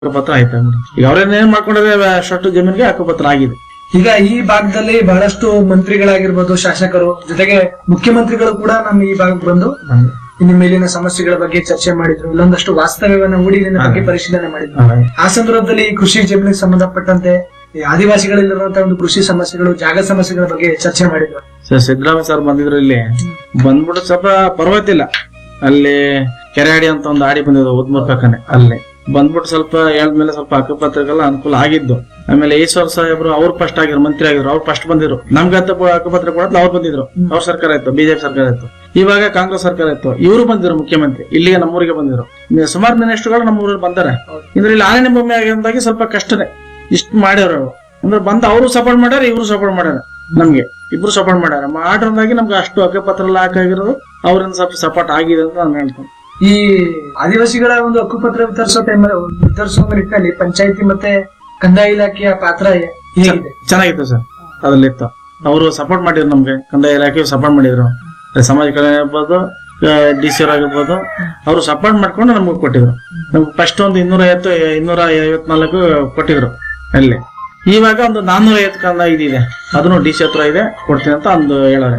ಹಕ್ಕುಪತ್ರ ಆಯ್ತಾ ಈಗ ಅವ್ರೇನ್ ಏನ್ ಮಾಡ್ಕೊಂಡಿದ್ರೆ ಅಷ್ಟು ಜಮೀನಿಗೆ ಹಕ್ಕುಪತ್ರ ಆಗಿದೆ. ಈಗ ಈ ಭಾಗದಲ್ಲಿ ಬಹಳಷ್ಟು ಮಂತ್ರಿಗಳಾಗಿರ್ಬೋದು, ಶಾಸಕರು ಜೊತೆಗೆ ಮುಖ್ಯಮಂತ್ರಿಗಳು ಕೂಡ ನಮ್ಮ ಈ ಭಾಗಕ್ಕೆ ಬಂದು ಇನ್ನು ಮೇಲಿನ ಸಮಸ್ಯೆಗಳ ಬಗ್ಗೆ ಚರ್ಚೆ ಮಾಡಿದ್ರು, ಇಲ್ಲೊಂದಷ್ಟು ವಾಸ್ತವ್ಯವನ್ನ ಹೂಡಿ ಬಗ್ಗೆ ಪರಿಶೀಲನೆ ಮಾಡಿದ್ರು. ಆ ಸಂದರ್ಭದಲ್ಲಿ ಕೃಷಿ ಜಮೀನಿಗೆ ಸಂಬಂಧಪಟ್ಟಂತೆ ಆದಿವಾಸಿಗಳಲ್ಲಿರುವಂತಹ ಒಂದು ಕೃಷಿ ಸಮಸ್ಯೆಗಳು, ಜಾಗ ಸಮಸ್ಯೆಗಳ ಬಗ್ಗೆ ಚರ್ಚೆ ಮಾಡಿದ್ರು. ಸಿದ್ದರಾಮಯ್ಯ ಸರ್ ಬಂದಿದ್ರು, ಇಲ್ಲಿ ಬಂದ್ಬಿಟ್ಟು ಸ್ವಲ್ಪ ಪರ್ವತಿಲ್ಲ, ಅಲ್ಲಿ ಕೆರೆಯಾಡಿ ಅಂತ ಒಂದು ಆಡಿ ಬಂದಿದ್ದು ಉದ್ಮೂರ್ ಪಕ್ಕನೆ, ಅಲ್ಲಿ ಬಂದ್ಬಿಟ್ಟು ಸ್ವಲ್ಪ ಹೇಳಿದ್ಮೇಲೆ ಸ್ವಲ್ಪ ಹಕ್ಕುಪತ್ರಗೆಲ್ಲ ಅನುಕೂಲ ಆಗಿದ್ದು. ಆಮೇಲೆ ಈಶ್ವರ್ ಸಾಹೇಬ್ರು ಅವ್ರು ಫಸ್ಟ್ ಆಗಿದ್ರು, ಮಂತ್ರಿ ಆಗಿದ್ರು, ಅವ್ರು ಫಸ್ಟ್ ಬಂದಿದ್ರು. ನಮ್ಗೆ ಹಕ್ಕುಪತ್ರ ಕೊಡತ್ಲ ಅವ್ರು ಬಂದಿದ್ರು, ಅವ್ರ ಸರ್ಕಾರ ಇತ್ತು, ಬಿಜೆಪಿ ಸರ್ಕಾರ ಇತ್ತು. ಇವಾಗ ಕಾಂಗ್ರೆಸ್ ಸರ್ಕಾರ ಇತ್ತು, ಇವರು ಬಂದಿದ್ರು ಮುಖ್ಯಮಂತ್ರಿ, ಇಲ್ಲಿಗೆ ನಮ್ಮೂರಿಗೆ ಬಂದಿದ್ರು. ಸುಮಾರು ಮಿನಿಸ್ಟರ್ಗಳು ನಮ್ಮೂರಲ್ಲಿ ಬಂದಾರೆ. ಅಂದ್ರೆ ಇಲ್ಲಿ ಆನೆ ಭೂಮಿ ಆಗಿಂದಾಗಿ ಸ್ವಲ್ಪ ಕಷ್ಟನೇ ಇಷ್ಟು ಮಾಡ್ಯಾರ. ಅಂದ್ರೆ ಬಂದು ಅವರು ಸಪೋರ್ಟ್ ಮಾಡ್ಯಾರ, ಇವ್ರು ಸಪೋರ್ಟ್ ಮಾಡ್ಯಾರ, ನಮ್ಗೆ ಇಬ್ರು ಸಪೋರ್ಟ್ ಮಾಡ್ಯಾರ. ಮಾಡ್ರಿಂದಾಗಿ ನಮ್ಗೆ ಅಷ್ಟು ಹಕ್ಕುಪತ್ರ ಎಲ್ಲ ಹಾಕಾಗಿರೋದು ಅವರಿಂದ ಸ್ವಲ್ಪ ಸಪೋರ್ಟ್ ಆಗಿದೆ ಅಂತ ನಾನು ಹೇಳ್ತೇನೆ. ಈ ಆದಿವಾಸಿಗಳ ಒಂದು ಹಕ್ಕುಪತ್ರ ವಿತರಿಸುವ ನಿಟ್ಟಿನಲ್ಲಿ ಪಂಚಾಯತಿ ಮತ್ತೆ ಕಂದಾಯ ಇಲಾಖೆಯ ಪಾತ್ರ ಹೇಗಿದೆ? ಚೆನ್ನಾಗಿತ್ತು ಸರ್, ಅದ್ರಲ್ಲಿತ್ತು. ಅವರು ಸಪೋರ್ಟ್ ಮಾಡಿದ್ರು, ನಮ್ಗೆ ಕಂದಾಯ ಇಲಾಖೆ ಸಪೋರ್ಟ್ ಮಾಡಿದ್ರು, ಸಮಾಜ ಕಲ್ಯಾಣ ಇರ್ಬೋದು, DC ಆಗಿರ್ಬೋದು, ಅವರು ಸಪೋರ್ಟ್ ಮಾಡ್ಕೊಂಡು ನಮ್ಗೆ ಕೊಟ್ಟಿದ್ರು. ನಮ್ಗೆ ಫಸ್ಟ್ ಒಂದು 254 ಕೊಟ್ಟಿದ್ರು ಅಲ್ಲಿ. ಇವಾಗ ಒಂದು 450 ಕಂದ ಇದಿದೆ, ಅದನ್ನು DC ಹತ್ರ ಇದೆ, ಕೊಡ್ತೀನಿ ಅಂತ ಒಂದು ಹೇಳೋರೆ.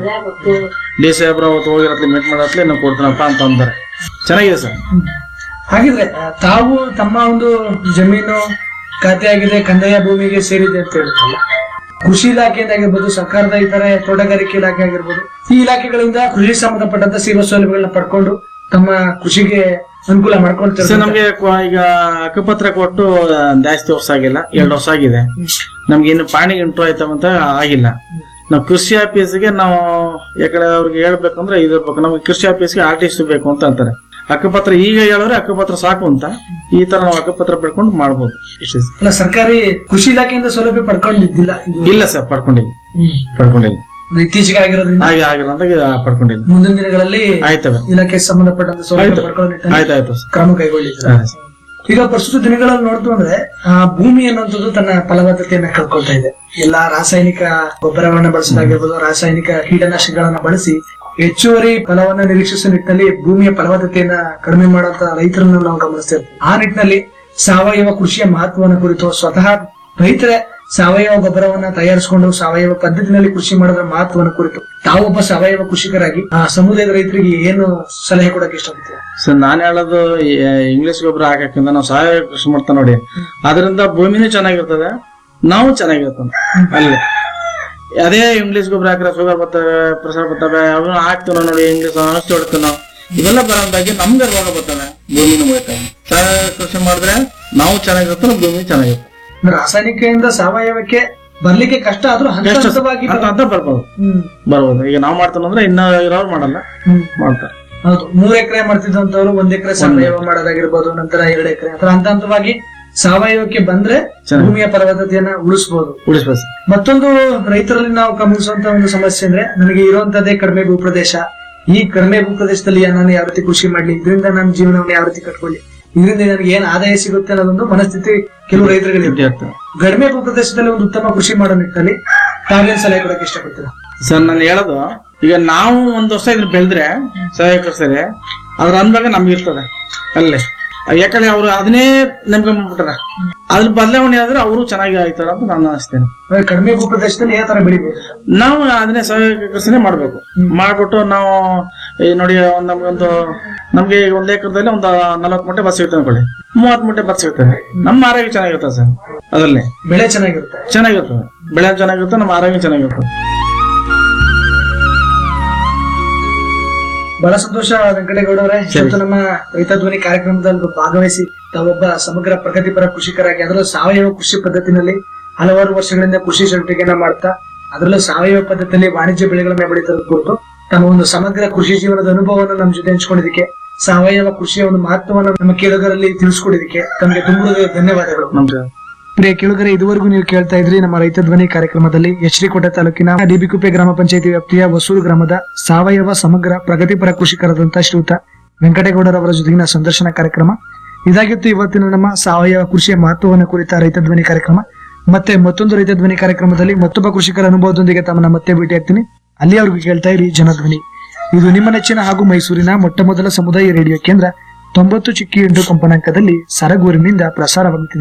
DC ಹತ್ರ ಅವತ್ತು ಹೋಗಿರತ್ಲಿ ಮೀಟ್ ಮಾಡತ್ಲಿ ನಾವು ಕೊಡ್ತೀನಪ್ಪ ಅಂತ ಅಂತಾರೆ. ಚೆನ್ನಾಗಿದೆ ಸರ್. ಹಾಗಿದ್ರೆ ತಾವು ತಮ್ಮ ಒಂದು ಜಮೀನು ಖಾತೆ ಆಗಿದೆ, ಕಂದಾಯ ಭೂಮಿಗೆ ಸೇರಿದೆ ಅಂತ ಹೇಳ್ತಲ್ಲ, ಕೃಷಿ ಇಲಾಖೆಯಿಂದ ಆಗಿರ್ಬೋದು, ಸರ್ಕಾರದ ಇತರೆ ತೋಟಗಾರಿಕೆ ಇಲಾಖೆ ಆಗಿರ್ಬೋದು, ಈ ಇಲಾಖೆಗಳಿಂದ ಕೃಷಿ ಸಂಬಂಧಪಟ್ಟಂತ ಸೇವಾ ಸೌಲಭ್ಯಗಳನ್ನ ಪಡ್ಕೊಂಡು ತಮ್ಮ ಕೃಷಿಗೆ ಅನುಕೂಲ ಮಾಡ್ಕೊಳ್ತಾರೆ. ನಮ್ಗೆ ಈಗ ಹಕ್ಕುಪತ್ರ ಕೊಟ್ಟು ಜಾಸ್ತಿ ವರ್ಷ ಆಗಿಲ್ಲ, 2 ವರ್ಷ ಆಗಿದೆ. ನಮ್ಗೆ ಇನ್ನು ಪಾಣಿಗೆ ಇಂಟ್ರೂ ಆಯ್ತಂತ ಆಗಿಲ್ಲ. ನಾವು ಕೃಷಿ ಆಫೀಸ್ಗೆ ನಾವು ಯಾಕಡೆ ಅವ್ರಿಗೆ ಹೇಳ್ಬೇಕಂದ್ರೆ ಇದಿರ್ಬೇಕು, ನಮ್ಗೆ ಕೃಷಿ ಆಫೀಸ್ಗೆ ಆರ್ಟಿಸ್ಟ್ ಬೇಕು ಅಂತ ಅಂತಾರೆ. ಹಕ್ಕುಪತ್ರ ಈಗ ಹೇಳೋರೆ ಹಕ್ಕುಪತ್ರ ಸಾಕು ಅಂತ, ಈ ತರ ನಾವು ಹಕ್ಕುಪತ್ರ ಪಡ್ಕೊಂಡು ಮಾಡ್ಬೋದು. ಅಲ್ಲ, ಸರ್ಕಾರಿ ಕೃಷಿ ಇಲಾಖೆಯಿಂದ ಸೌಲಭ್ಯ ಪಡ್ಕೊಂಡಿದ್ದಿಲ್ಲ? ಇಲ್ಲ ಸರ್, ಪಡ್ಕೊಂಡಿಲ್ಲ. ಇತ್ತೀಚೆಗೆ ಆಗಿರೋದ್ರಿಂದ ಪಡ್ಕೊಂಡಿಲ್ಲ. ಮುಂದಿನ ದಿನಗಳಲ್ಲಿ ಆಯ್ತವೆ ಇಲಾಖೆ ಸಂಬಂಧಪಟ್ಟಂತ ಸೌಲಭ್ಯ ಪಡ್ಕೊಳ್ಳೋ ಕ್ರಮ ಕೈಗೊಳ್ಳಿದ್ದಾರೆ. ಈಗ ಪ್ರಸ್ತುತ ದಿನಗಳಲ್ಲಿ ನೋಡ್ತು ಅಂದ್ರೆ ಭೂಮಿ ಅನ್ನುವಂಥದ್ದು ತನ್ನ ಫಲವತ್ತತೆಯನ್ನ ಕಳ್ಕೊಳ್ತಾ ಇದೆ. ಎಲ್ಲಾ ರಾಸಾಯನಿಕ ಗೊಬ್ಬರವನ್ನ ಬಳಸೋದಾಗಿರ್ಬೋದು, ರಾಸಾಯನಿಕ ಕೀಟನಾಶಕಗಳನ್ನ ಬಳಸಿ ಹೆಚ್ಚುವರಿ ಫಲವನ್ನ ನಿರೀಕ್ಷಿಸುವ ನಿಟ್ಟಿನಲ್ಲಿ ಭೂಮಿಯ ಫಲವತ್ತತೆಯನ್ನ ಕಡಿಮೆ ಮಾಡುವಂತ ರೈತರನ್ನ ನಾವು ಗಮನಿಸ್ತಿರ್ತೀವಿ. ಆ ನಿಟ್ಟಿನಲ್ಲಿ ಸಾವಯವ ಕೃಷಿಯ ಮಹತ್ವವನ್ನು ಕುರಿತು ಸ್ವತಃ ರೈತರೇ ಸಾವಯವ ಗೊಬ್ಬರವನ್ನ ತಯಾರಿಸಿಕೊಂಡು ಸಾವಯವ ಪದ್ಧತಿನಲ್ಲಿ ಕೃಷಿ ಮಾಡೋದ್ರ ಮಹತ್ವವನ್ನು ಕುರಿತು ತಾವೊಬ್ಬ ಸಾವಯವ ಕೃಷಿಕರಾಗಿ ಸಮುದಾಯದ ರೈತರಿಗೆ ಏನು ಸಲಹೆ ಕೊಡಕ್ಕೆ ಇಷ್ಟಪಡ್ತೀವಿ? ಸರ್, ನಾನ್ ಹೇಳೋದು ಇಂಗ್ಲಿಷ್ ಗೊಬ್ಬರ ಹಾಕಕ್ಕಿಂತ ನಾವು ಸಾವಯವ ಕೃಷಿ ಮಾಡ್ತಾ ನೋಡಿ, ಅದರಿಂದ ಭೂಮಿನೂ ಚೆನ್ನಾಗಿರ್ತದೆ, ನಾವು ಚೆನ್ನಾಗಿರ್ತದೆ. ಅಲ್ಲಿ ಅದೇ ಇಂಗ್ಲಿಷ್ ಗೊಬ್ಬರ ಹಾಕಿದ್ರೆ ಶುಗರ್ ಬರ್ತವೆ, ಪ್ರೆಷರ್ ಬರ್ತವೆ, ಅವನ್ನ ಹಾಕ್ತೀವಿ ನೋಡಿ, ಇಂಗ್ಲಿಷ್ ಔಷಧಿ ಹೊಡ್ತೀವಿ ನಾವು, ಇವೆಲ್ಲ ಬರೋದಾಗಿ ನಮ್ಗೆ ರೋಗ ಬರ್ತವೆ, ಭೂಮಿನೂ ಹೋಗ್ತವೆ. ಸಾವಯವ ಕೃಷಿ ಮಾಡಿದ್ರೆ ನಾವು ಚೆನ್ನಾಗಿರ್ತದೆ, ಭೂಮಿ ಚೆನ್ನಾಗಿರ್ತದೆ. ರಾಸಾಯನಿಕದಿಂದ ಸಾವಯವಕ್ಕೆ ಬರ್ಲಿಕ್ಕೆ ಕಷ್ಟ ಆದ್ರೂ ಅಂತ ಬರ್ಬೋದು. ಈಗ ನಾವ್ ಮಾಡ್ತಾನಂದ್ರೆ ಇನ್ನ ಇರೋರು ಮಾಡಲ್ಲ, ಮಾಡ್ತಾರೆ. ಹೌದು, 3 ಎಕರೆ ಮಾಡ್ತಿದ್ದಂತವ್ರು 1 ಎಕರೆ ಸಾವಯವ ಮಾಡೋದಾಗಿರ್ಬೋದು, ನಂತರ 2 ಎಕರೆ ಹಂತ ಹಂತವಾಗಿ ಸಾವಯವಕ್ಕೆ ಬಂದ್ರೆ ಭೂಮಿಯ ಫಲವತ್ತತೆಯನ್ನ ಉಳಿಸಬಹುದು. ಮತ್ತೊಂದು ರೈತರಲ್ಲಿ ನಾವು ಗಮನಿಸುವಂತ ಒಂದು ಸಮಸ್ಯೆ ಅಂದ್ರೆ, ನನಗೆ ಇರುವಂತದ್ದೇ ಕಡಿಮೆ ಭೂಪ್ರದೇಶ, ಈ ಕಡಿಮೆ ಭೂಪ್ರದೇಶದಲ್ಲಿ ನಾನು ಯಾವ ರೀತಿ ಕೃಷಿ ಮಾಡ್ಲಿ, ಇದರಿಂದ ನನ್ನ ಜೀವನವನ್ನು ಯಾವ ರೀತಿ ಕಟ್ಕೊಳ್ಳಿ, ಇದರಿಂದ ನನಗೆ ಏನ್ ಆದಾಯ ಸಿಗುತ್ತೆ ಅನ್ನೋದೊಂದು ಮನಸ್ಥಿತಿ ಕೆಲವು ರೈತರುಗಳಿಗೆ. ಕಡಿಮೆ ಭೂಪ್ರದೇಶದಲ್ಲಿ ಒಂದು ಉತ್ತಮ ಕೃಷಿ ಮಾಡೋ ನಿಟ್ಟಿನಲ್ಲಿ ತಾವೇನ್ ಸಲಹೆ ಕೊಡಕ್ಕೆ ಇಷ್ಟಪಡ್ತೀರಾ? ಸರ್, ನಾನು ಹೇಳೋದು, ಈಗ ನಾವು 1 ವರ್ಷ ಇದ್ರ ಬೆಳೆದ್ರೆ ಸಾವಯವ ಕೃಷಿ ಅದ್ರ ಅಂದಾಗ ನಮ್ಗೆ ಇರ್ತದೆ ಅಲ್ಲೇ. ಯಾಕಂದ್ರೆ ಅವ್ರು ಅದನ್ನೇ ನಂಬ್ಕೊಂಡ್ಬಿಟ್ಟಾರ, ಅದ್ರ ಬದಲಾವಣೆ ಆದ್ರೆ ಅವರು ಚೆನ್ನಾಗಿ ಆಯ್ತಾರ ಅಂತ ನಾನು ಅನಿಸ್ತೇನೆ. ಕಡಿಮೆ ಭೂಪ್ರದೇಶದಲ್ಲಿ ಯಾವ ತರ ಬೆಳಿಬೇಕು, ನಾವು ಅದನ್ನೇ ಸಾವಯವ ಕೃಷಿನೇ ಮಾಡ್ಬೇಕು. ಮಾಡ್ಬಿಟ್ಟು ನಾವು ನೋಡಿ, ನಮ್ಗೆ 1 ಎಕರೆದಲ್ಲಿ ಒಂದು 40 ಮೂಟೆ ಬಸ್ ಸಿಗುತ್ತೆ ಅನ್ಕೊಳ್ಳಿ, 30 ಮೂಟೆ ಬಸ್ ಸಿಗ್ತದೆ. ನಮ್ಮ ಆರೋಗ್ಯ ಚೆನ್ನಾಗಿರ್ತದೆ ಸರ್, ಅದರಲ್ಲಿ ಬೆಳೆ ಚೆನ್ನಾಗಿರ್ತದೆ, ಬೆಳೆ ಚೆನ್ನಾಗಿರುತ್ತೆ, ನಮ್ಮ ಆರೋಗ್ಯ ಚೆನ್ನಾಗಿರ್ತದೆ. ಬಹಳ ಸಂತೋಷ ವೆಂಕಟೇಗೌಡರೇ, ಇವತ್ತು ನಮ್ಮ ರೈತ ಧ್ವನಿ ಕಾರ್ಯಕ್ರಮದಲ್ಲಿ ಭಾಗವಹಿಸಿ ತಾವೊಬ್ಬ ಸಮಗ್ರ ಪ್ರಗತಿಪರ ಕೃಷಿಕರಾಗಿ ಅದರಲ್ಲೂ ಸಾವಯವ ಕೃಷಿ ಪದ್ಧತಿನಲ್ಲಿ ಹಲವಾರು ವರ್ಷಗಳಿಂದ ಕೃಷಿ ಚಟುವಟಿಕೆಯನ್ನ ಮಾಡ್ತಾ ಅದರಲ್ಲೂ ಸಾವಯವ ಪದ್ಧತಿಯಲ್ಲಿ ವಾಣಿಜ್ಯ ಬೆಳೆಗಳನ್ನ ಬೆಳೀತದ ಕುರಿತು ತಮ್ಮ ಒಂದು ಸಮಗ್ರ ಕೃಷಿ ಜೀವನದ ಅನುಭವವನ್ನು ನಮ್ಮ ಜೊತೆ ಹಂಚಿಕೊಂಡಿದ್ದಕ್ಕೆ, ಸಾವಯವ ಕೃಷಿಯ ಒಂದು ಮಹತ್ವವನ್ನು ನಮ್ಮ ಕೇಳುಗರಲ್ಲಿ ತಿಳಿಸ್ಕೊಡಿದಕ್ಕೆ ತಮಗೆ ತುಂಬ ಧನ್ಯವಾದಗಳು. ಪ್ರಿಯ ಕೇಳುಗರೆ, ಇದುವರೆಗೂ ನೀವು ಕೇಳ್ತಾ ಇದ್ರಿ ನಮ್ಮ ರೈತ ಧ್ವನಿ ಕಾರ್ಯಕ್ರಮದಲ್ಲಿ ಶ್ರೀಕೋಟೆ ತಾಲೂಕಿನ ಡಿಬಿಕುಪ್ಪೆ ಗ್ರಾಮ ಪಂಚಾಯತಿ ವ್ಯಾಪ್ತಿಯ ಹೊಸೂರು ಗ್ರಾಮದ ಸಾವಯವ ಸಮಗ್ರ ಪ್ರಗತಿಪರ ಕೃಷಿಕರಾದಂತಹ ಶ್ರೀಯುತ ವೆಂಕಟೇಗೌಡರವರ ಜೊತೆಗಿನ ಸಂದರ್ಶನ ಕಾರ್ಯಕ್ರಮ ಇದಾಗಿತ್ತು. ಇವತ್ತಿನ ನಮ್ಮ ಸಾವಯವ ಕೃಷಿಯ ಮಹತ್ವವನ್ನು ಕುರಿತ ರೈತ ಧ್ವನಿ ಕಾರ್ಯಕ್ರಮ. ಮತ್ತೆ ಮತ್ತೊಂದು ರೈತ ಧ್ವನಿ ಕಾರ್ಯಕ್ರಮದಲ್ಲಿ ಮತ್ತೊಬ್ಬ ಕೃಷಿಕರ ಅನುಭವದೊಂದಿಗೆ ತಮ್ಮನ್ನ ಮತ್ತೆ ಭೇಟಿ ಆಗ್ತೀನಿ. ಅಲ್ಲಿಯವರೆಗೂ ಕೇಳ್ತಾ ಇರಿ ಜನಧ್ವನಿ. ಇದು ನಿಮ್ಮ ನೆಚ್ಚಿನ ಹಾಗೂ ಮೈಸೂರಿನ ಮೊಟ್ಟಮೊದಲ ಸಮುದಾಯ ರೇಡಿಯೋ ಕೇಂದ್ರ 90.8 ಕಂಪನಾಂಕದಲ್ಲಿ ಸರಗೂರಿನಿಂದ ಪ್ರಸಾರವಾಗುತ್ತಿದೆ.